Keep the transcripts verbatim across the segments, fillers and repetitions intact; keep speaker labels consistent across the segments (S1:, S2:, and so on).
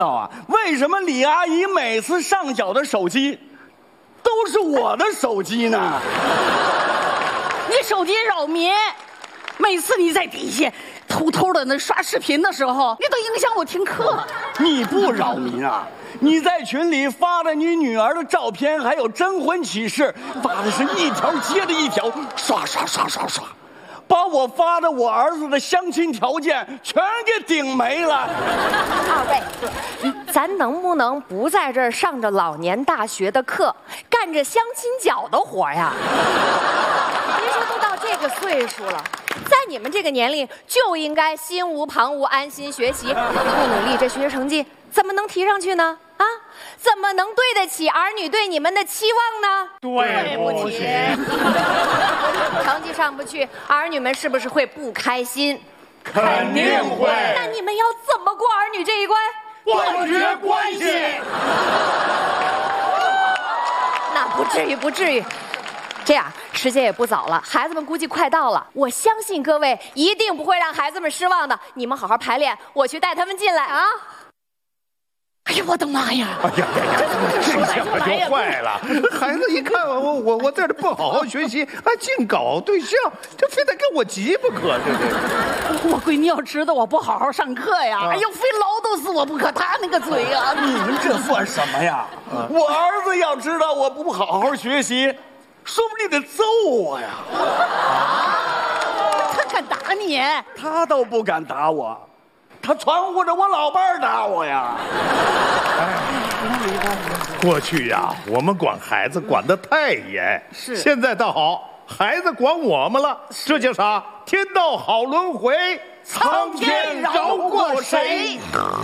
S1: 啊，为什么李阿姨每次上缴的手机都是我的手机呢？
S2: 你手机扰民，每次你在底下偷偷的那刷视频的时候，你都影响我听课。
S1: 你不扰民啊？你在群里发的你女儿的照片，还有征婚启事，发的是一条接着一条，刷刷刷刷刷。把我发的我儿子的相亲条件全给顶没了。
S3: 二位，咱能不能不在这儿上着老年大学的课，干着相亲角的活呀？别说都到这个岁数了，在你们这个年龄就应该心无旁骛，安心学习。不努力，这学习成绩怎么能提上去呢？啊，怎么能对得起儿女对你们的期望呢？
S2: 对不起，
S3: 成绩上不去，儿女们是不是会不开心？
S1: 肯定会。
S3: 那你们要怎么过儿女这一关？
S1: 断绝关系。
S3: 那不至于，不至于。这样，时间也不早了，孩子们估计快到了。我相信各位一定不会让孩子们失望的。你们好好排练，我去带他们进来啊。
S2: 哎呀，我的妈呀！
S4: 哎呀呀呀，这下可就坏了。孩子一看我我我在这不好好学习，还净搞对象，这非得跟我急不可。这这，
S2: 我闺女要知道我不好好上课呀，哎呦，非唠叨死我不可。她那个嘴呀，
S1: 你们这算什么呀？我儿子要知道我不好好学习，说不定得揍我呀。
S2: 他敢打你？
S1: 他倒不敢打我。他传呼着我老伴儿打我呀！
S4: 过去呀，我们管孩子管得太严，
S2: 是
S4: 现在倒好，孩子管我们了，这叫啥？天道好轮回，苍天饶过谁？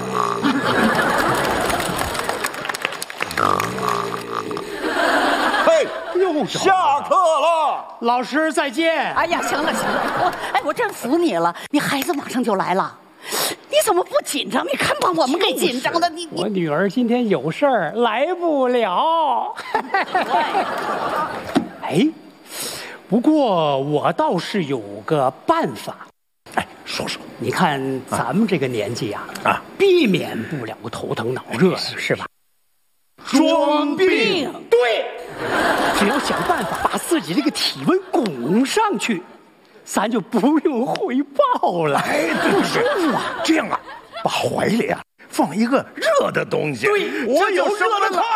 S1: 嘿，下课了，
S5: 老师再见。
S2: 哎呀，行了行了，我哎，我真服你了，你孩子马上就来了。你怎么不紧张？你看把我们给紧张的，你你
S5: 我女儿今天有事儿来不了。哎，不过我倒是有个办法。哎，说说，你看咱们这个年纪呀，啊，避免不了头疼脑热的，是吧？
S1: 装病。
S5: 对，只要想办法把自己这个体温拱上去。咱就不用汇报了。
S4: 哎，不是啊，这样啊，把怀里啊放一个热的东西。
S5: 对，
S1: 我有热得快，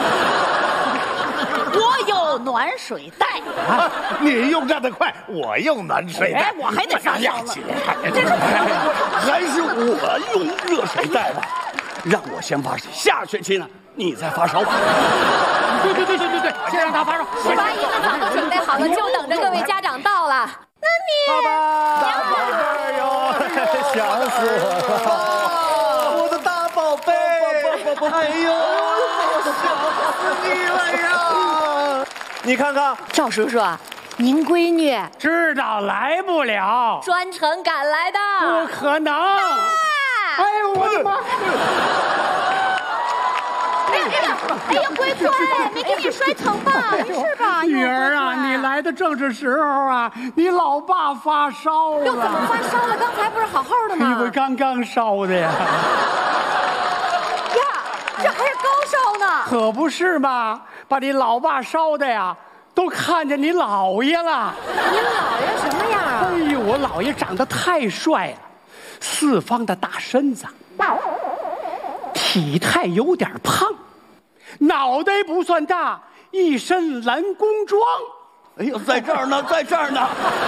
S2: 我有暖水袋。
S4: 啊，你用热得快，我用暖水袋。
S2: 哎，我还得上
S4: 俩姐，
S1: 还是我用热水袋吧。让我先发烧，下学期呢，你再发烧。
S5: 对对对对对对，先让他发烧。
S3: 十八姨们早都准备好了，就等着各位家长到了。那你，
S4: 爸爸，宝贝儿哟，想死我了！
S1: 我的大宝贝，哎呦，想死你了呀！
S4: 你看看，
S3: 赵叔叔，您闺女
S5: 知道来不了，
S3: 专程赶来的，
S5: 不可能！哎呦我的妈！
S3: 哎呀，哎呀，乖乖，没给你摔疼吧？没事吧？
S5: 女儿啊，你来的正是时候啊！你老爸发烧了，
S3: 又怎么发烧了？刚才不是好好的吗？
S5: 你不刚刚烧的呀？
S3: 呀，这还是高烧呢！
S5: 可不是嘛，把你老爸烧的呀，都看见你姥爷了。
S3: 您姥爷什么样啊？
S5: 哎呦，我姥爷长得太帅了，四方的大身子，体态有点胖，脑袋不算大，一身蓝工装。
S1: 哎呦，在这儿呢，在这儿呢。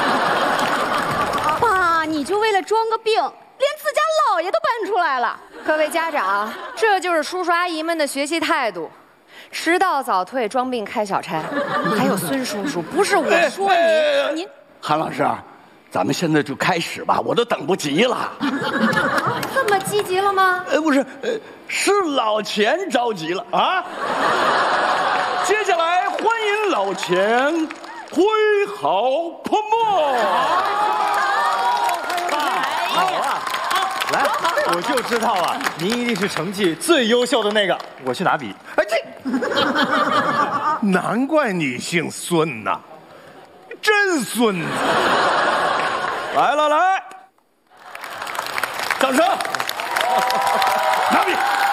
S3: 爸，你就为了装个病，连自家姥爷都搬出来了。各位家长，这就是叔叔阿姨们的学习态度，迟到早退，装病开小差。还有孙叔叔，不是我说您，
S1: 哎
S3: 您
S1: 韩老师，咱们现在就开始吧，我都等不及了。
S3: 这么积极了吗？
S1: 呃，不是，呃，是老钱着急了啊。接下来欢迎老钱挥毫泼墨。
S6: 好啊，来，我就知道啊，您一定是成绩最优秀的那个。我去拿笔。
S4: 哎，这难怪你姓孙呐，真孙子！
S1: 来来来，掌声！
S4: 拿笔。